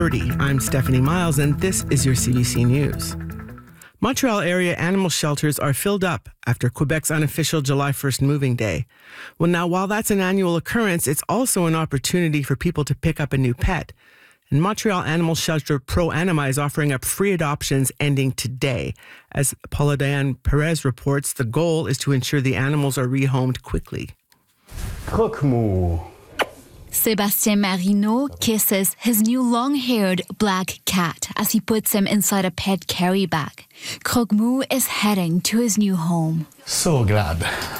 I'm Stephanie Miles, and this is your CBC News. Montreal area animal shelters are filled up after Quebec's unofficial July 1st moving day. Well, now, while that's an annual occurrence, it's also an opportunity for people to pick up a new pet. And Montreal animal shelter Pro Anima is offering up free adoptions ending today. As Paula Diane Perez reports, the goal is to ensure the animals are rehomed quickly. Croque-mou. Sébastien Marino kisses his new long-haired black cat as he puts him inside a pet carry bag. Croque-mou is heading to his new home. So glad.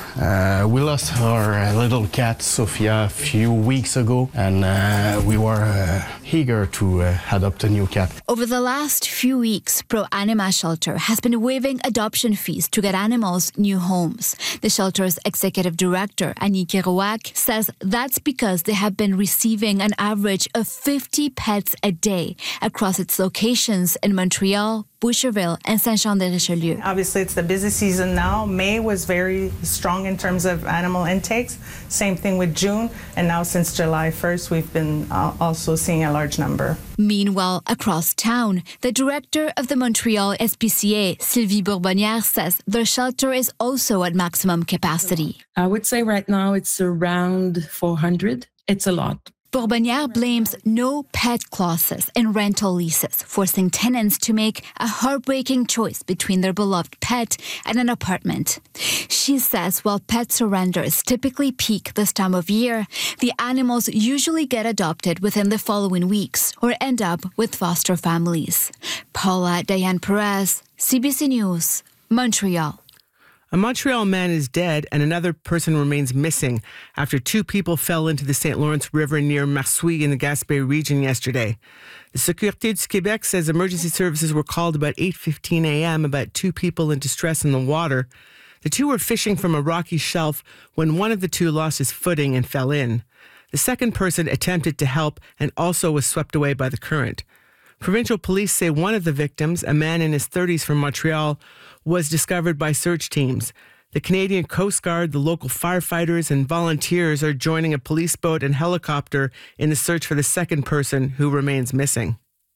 We lost our little cat, Sophia, a few weeks ago, and we were eager to adopt a new cat. Over the last few weeks, Pro Anima Shelter has been waiving adoption fees to get animals new homes. The shelter's executive director, Annie Kerouac, says that's because they have been receiving an average of 50 pets a day across its locations in Montreal, Boucherville, and Saint-Jean-de-Richelieu. Obviously, it's the busy season now. May was very strong in terms of animal intakes. Same thing with June. And now since July 1st, we've been also seeing a large number. Meanwhile, across town, the director of the Montreal SPCA, Sylvie Bourbonnière, says their shelter is also at maximum capacity. I would say right now it's around 400. It's a lot. Bourbonnière blames no pet clauses in rental leases, forcing tenants to make a heartbreaking choice between their beloved pet and an apartment. She says while pet surrenders typically peak this time of year, the animals usually get adopted within the following weeks or end up with foster families. Paula Diane Perez, CBC News, Montreal. A Montreal man is dead and another person remains missing after two people fell into the St. Lawrence River near Marsouilles in the Gaspé region yesterday. The Sécurité du Québec says emergency services were called about 8:15 a.m. about two people in distress in the water. The two were fishing from a rocky shelf when one of the two lost his footing and fell in. The second person attempted to help and also was swept away by the current. Provincial police say one of the victims, a man in his 30s from Montreal, was discovered by search teams. The Canadian Coast Guard, the local firefighters, and volunteers are joining a police boat and helicopter in the search for the second person who remains missing.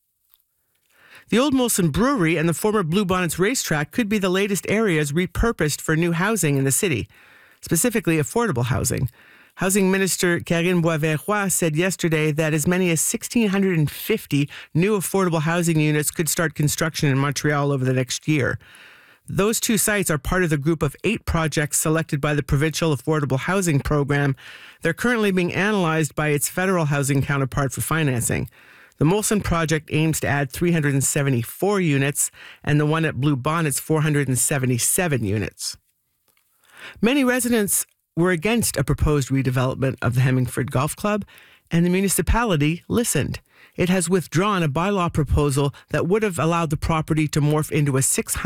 The Old Molson Brewery and the former Bluebonnets racetrack could be the latest areas repurposed for new housing in the city, specifically affordable housing. Housing Minister Karine Boisvert-Roy said yesterday that as many as 1,650 new affordable housing units could start construction in Montreal over the next year. Those two sites are part of the group of 8 projects selected by the Provincial Affordable Housing Program. They're currently being analyzed by its federal housing counterpart for financing. The Molson project aims to add 374 units, and the one at Bluebonnets 477 units. Many residents were against a proposed redevelopment of the Hemmingford Golf Club, and the municipality listened. It has withdrawn a bylaw proposal that would have allowed the property to morph into a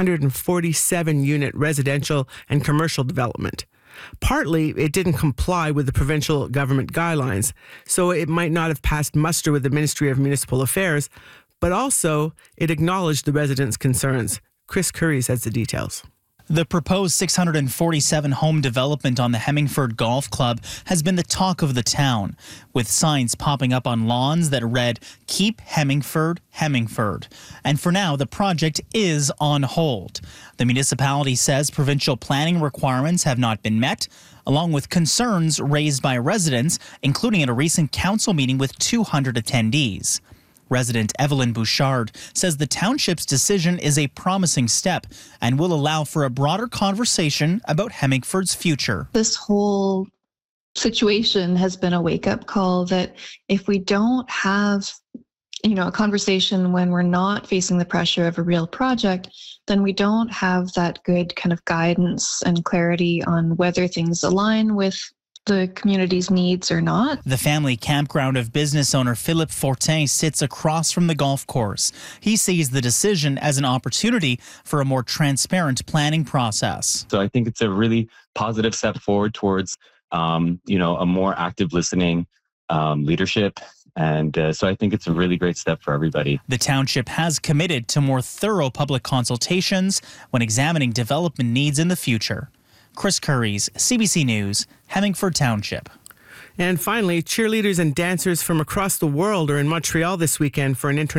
647-unit residential and commercial development. Partly, it didn't comply with the provincial government guidelines, so it might not have passed muster with the Ministry of Municipal Affairs, but also it acknowledged the residents' concerns. Chris Curry has the details. The proposed 647-home development on the Hemmingford Golf Club has been the talk of the town, with signs popping up on lawns that read, "Keep Hemmingford, Hemmingford." And for now, the project is on hold. The municipality says provincial planning requirements have not been met, along with concerns raised by residents, including at a recent council meeting with 200 attendees. Resident Evelyn Bouchard says the township's decision is a promising step and will allow for a broader conversation about Hemmingford's future. This whole situation has been a wake-up call that if we don't have, a conversation when we're not facing the pressure of a real project, then we don't have that good kind of guidance and clarity on whether things align with the community's needs or not. The family campground of business owner Philippe Fortin sits across from the golf course. He sees the decision as an opportunity for a more transparent planning process. So I think it's a really positive step forward towards, a more active listening leadership. And so I think it's a really great step for everybody. The township has committed to more thorough public consultations when examining development needs in the future. Chris Curries, CBC News, Hemmingford Township. And finally, cheerleaders and dancers from across the world are in Montreal this weekend for an